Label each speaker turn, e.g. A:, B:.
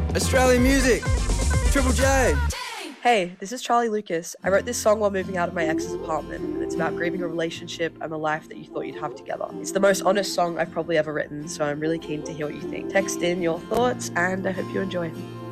A: Australian music. Triple J.
B: Hey, this is Charlie Lucas. I wrote this song while moving out of my ex's apartment, and it's about grieving a relationship and the life that you thought you'd have together. It's the most honest song I've probably ever written, so I'm really keen to hear what you think. Text in your thoughts, and I hope you enjoy.